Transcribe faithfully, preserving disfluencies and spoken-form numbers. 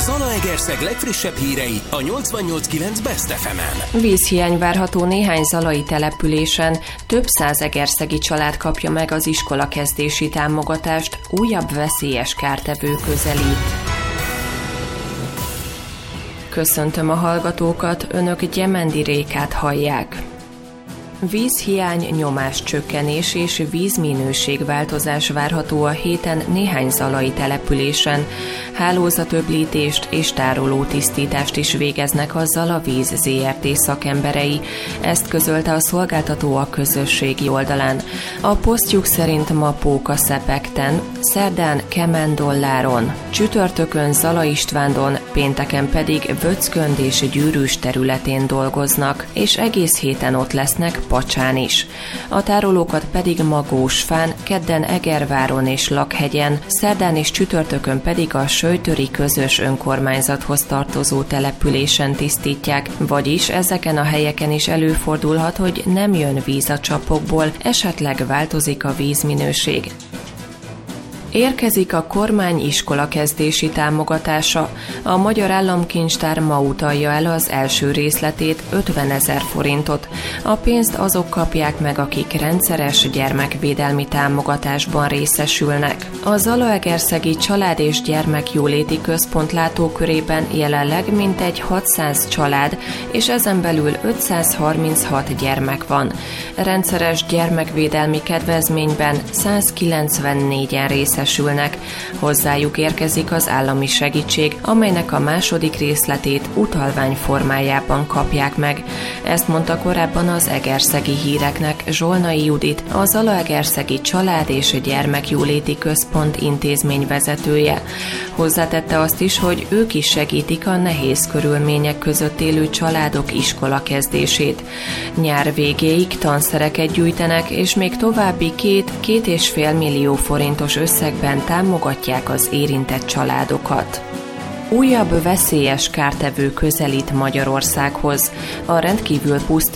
Zalaegerszeg legfrissebb hírei a nyolcvannyolc kilenc Best ef emen. Vízhiány várható néhány zalai településen, több száz egerszegi család kapja meg az iskolakezdési támogatást, újabb veszélyes kártevő közelít. Köszöntöm a hallgatókat, önök Gyemendi Rékát hallják. Vízhiány, nyomáscsökkenés és vízminőségváltozás várható a héten néhány zalai településen. Hálózatöblítést és tárolótisztítást is végeznek a Zalavíz zé er té szakemberei. Ezt közölte a szolgáltató a közösségi oldalán. A posztjuk szerint ma Póka-Szepekten, szerdán Kemendolláron, csütörtökön Zala Istvándon, pénteken pedig Vöckönd és Gyűrűs területén dolgoznak, és egész héten ott lesznek Pacsán is. A tárolókat pedig Magósfán, kedden Egerváron és Lakhegyen, szerdán és csütörtökön pedig a Söjtöri közös önkormányzathoz tartozó településen tisztítják, vagyis ezeken a helyeken is előfordulhat, hogy nem jön víz a csapokból, esetleg változik a vízminőség. Érkezik a kormány iskolakezdési támogatása. A Magyar Államkincstár ma utalja el az első részletét, ötvenezer forintot. A pénzt azok kapják meg, akik rendszeres gyermekvédelmi támogatásban részesülnek. A Zalaegerszegi Család és Gyermekjóléti Központ látókörében jelenleg mintegy hatszáz család, és ezen belül ötszázharminchat gyermek van. Rendszeres gyermekvédelmi kedvezményben százkilencvennégyen részesülnek. Hozzájuk érkezik az állami segítség, amelynek a második részletét utalvány formájában kapják meg. Ezt mondta korábban az Egerszegi Híreknek Zsolnai Judit, a Zalaegerszegi Család és Gyermekjóléti Központ intézményvezetője. Hozzátette azt is, hogy ők is segítik a nehéz körülmények között élő családok iskolakezdését. Nyár végéig tanszereket gyűjtenek, és még további két-két és fél millió forintos összeg támogatják az érintett családokat. Újabb veszélyes kártevő közelít Magyarországhoz. A rendkívül pusztító